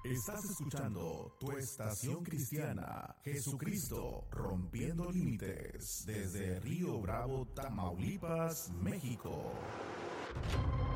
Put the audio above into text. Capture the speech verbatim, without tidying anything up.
Estás escuchando tu estación cristiana, Jesucristo rompiendo límites, desde Río Bravo, Tamaulipas, México.